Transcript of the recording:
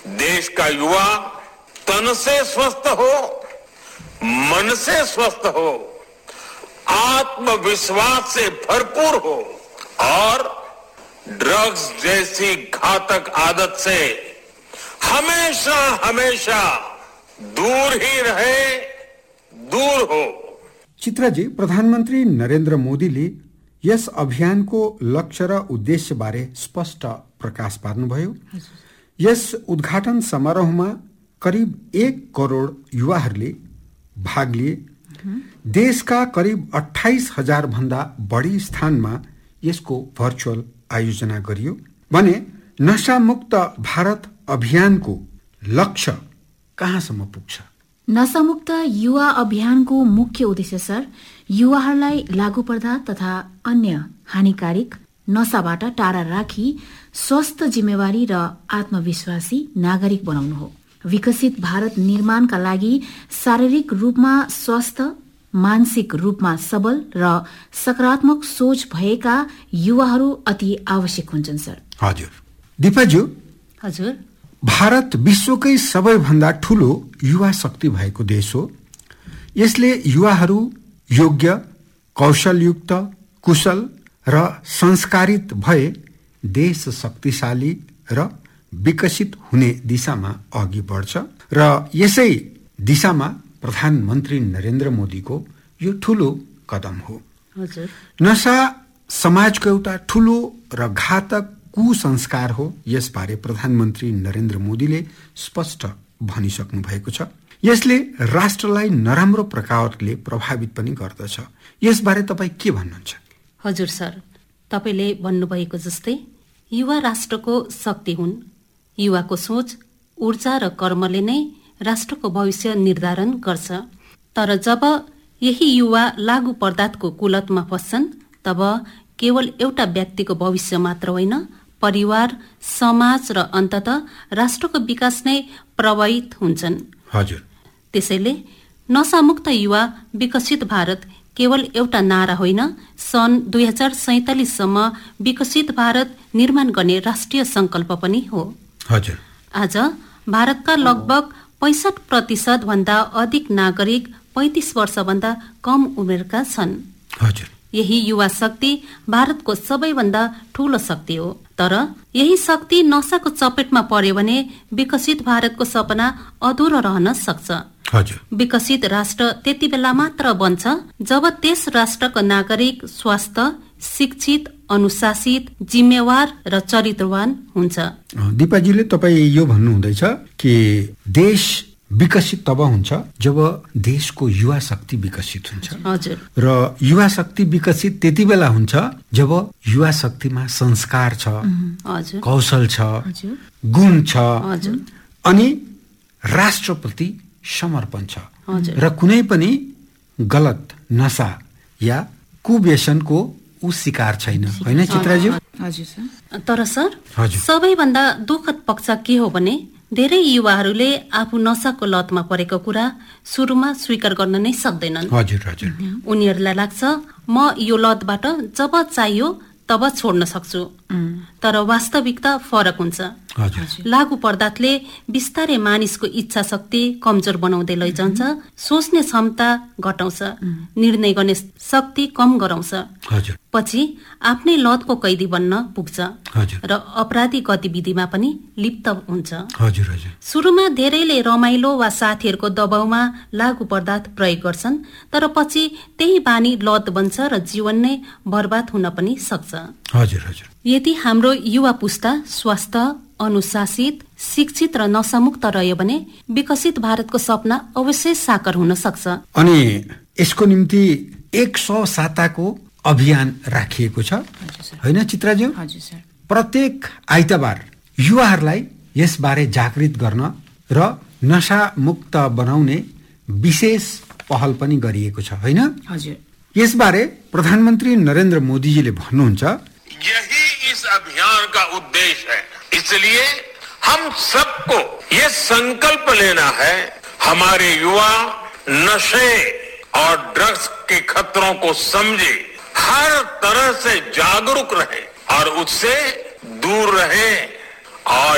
देश का युवा तन से स्वस्थ हो, मन से स्वस्थ हो, आत्मविश्वास से भरपूर हो और ड्रग्स जैसी घातक आदत से हमेशा हमेशा दूर ही रहे, दूर हो। चित्राजी, प्रधानमन्त्री नरेन्द्र मोदीले यस अभियानको लक्ष्य र उद्देश्य बारे स्पष्ट प्रकाश पार्नुभयो। यस उद्घाटन समारोहमा करिब 1 करोड युवाहरूले भाग लिए। देशका करिब 28,000 भन्दा बढी स्थानमा यसको भर्चुअल आयोजना गरियो भने नशामुक्त भारत अभियानको लक्ष्य कहाँसम्म पुग्छ? नशामुक्त युवा अभियानको मुख्य उद्देश्य सर, युवाहरूलाई लागू पदार्थ तथा अन्य हानिकारक नशाबाट टाढा राखी स्वस्थ, जिम्मेवारी र आत्मविश्वासी नागरिक बनाउनु हो। विकसित भारत निर्माणका लागि शारीरिक रूपमा स्वस्थ, मानसिक रूपमा सबल र सकारात्मक सोच भएका युवाहरू अति आवश्यक हुन्छन् सर। हजुर। दिपाज्यू, हजुर, भारत विश्वकै सबैभन्दा ठूलो युवा शक्ति भएको देश हो। यसले युवाहरू योग्य, कौशलयुक्त, कुशल र संस्कारित भए देश शक्तिशाली र विकसित हुने दिशामा अघि बढ्छ र यसै दिशामा प्रधानमन्त्री नरेन्द्र मोदीको यो ठूलो कदम हो। हजुर। नशा समाजको एउटा ठूलो र घातक कुसंस्कार हो। यसबारे प्रधानमन्त्री नरेन्द्र मोदीले स्पष्ट भनिसक्नु भएको छ। यसले राष्ट्रलाई नराम्रो प्रकारले प्रभावित पनि गर्दछ। यसबारे तपाईँ के भन्नुहुन्छ? हजुर सर, तपाईले भन्नुभएको जस्तै युवा राष्ट्रको शक्ति हुन्। युवाको सोच, ऊर्जा र कर्मले नै राष्ट्रको भविष्य निर्धारण गर्छ। तर जब यही युवा लागू पदार्थको कुलतमा फस्छन्, तब केवल एउटा व्यक्तिको भविष्य मात्र होइन, परिवार, समाज र अन्ततः राष्ट्रको विकास नै प्रभावित हुन्छन्। हजुर। त्यसैले नशामुक्त युवा विकसित भारत केवल एउटा नारा होइन, सन् 2047 सम्म विकसित भारत निर्माण गर्ने राष्ट्रिय संकल्प पनि हो। हजुर। आज भारतका लगभग 65% भन्दा अधिक नागरिक 35 वर्षभन्दा कम उमेरका छन्। हजुर। यही युवा शक्ति भारतको सबैभन्दा ठूलो शक्ति हो। तर यही शक्ति नशाको चपेटमा पर्यो भने विकसित भारतको सपना अधुरो रहन सक्छ। हजुर। विकसित राष्ट्र त्यति बेला मात्र बन्छ जब त्यस राष्ट्रको नागरिक स्वस्थ, शिक्षित, अनुशासित, जिम्मेवार र चरित्रवान हुन्छ। दिपाजीले तपाईँ यो भन्नुहुँदैछ कि देश विकसित तब हुन्छ जब देशको युवा शक्ति विकसित हुन्छ। हजुर। र युवा शक्ति विकसित त्यति बेला हुन्छ जब युवा शक्तिमा संस्कार छ, हजुर, कौशल छ, हजुर, गुण छ, हजुर, अनि राष्ट्रप्रति समर्पण छ हजुर, र कुनै पनि गलत नशा या कुव्यसनको ऊ शिकार छैन, होइन चित्राज्यू? हजुर सर। तर सर, हजुर, सबैभन्दा दुःखद पक्ष के हो भने धेरै युवाहरूले आफू नशाको लतमा परेको कुरा सुरुमा स्वीकार गर्न नै सक्दैनन्। हजुर, हजुर। उनीहरूलाई लाग्छ म यो लतबाट जब चाहियो तब छोड्न सक्छु। तर वास्तविकता फरक हुन्छ। हजुर। लागू पदार्थले बिस्तारै मानिसको इच्छा शक्ति कमजोर बनाउँदै लैजान्छ, सोच्ने क्षमता घटाउँछ, निर्णय गर्ने शक्ति कम गराउँछ। हजुर। पछि आफ्नै लतको कैदी बन्न पुग्छ हजुर। र अपराधी गतिविधिमा पनि लिप्त हुन्छ। हजुर, हजुर। सुरुमा धेरैले रमाइलो वा साथीहरूको दबाउमा लागू पदार्थ प्रयोग गर्छन्, तर पछि त्यही बानी लत बन्छ र जीवन नै बर्बाद हुन पनि सक्छ। हजुर, हजुर। यदि हाम्रो युवा पुस्ता स्वस्थ, अनुशासित, शिक्षित र नशामुक्त रह्यो भने विकसित भारतको सपना अवश्य साकार हुन सक्छ। अनि यसको निम्ति 100 साताको अभियान राखिएको छ, होइन चित्राज्यू? हजुर सर। प्रत्येक आइतबार युवाहरूलाई यसबारे जागृत गर्न र नशामुक्त बनाउने विशेष पहल पनि गरिएको छ, होइन? हजुर। यसबारे प्रधानमन्त्री नरेन्द्र मोदीजीले भन्नुहुन्छ, यही इस अभियान का उद्देश्य है। इसलिए हम सबको ये संकल्प लेना है, हमारे युवा नशे और ड्रग्स के खतरों को समझे, हर तरह से जागरूक रहे और उससे दूर रहे और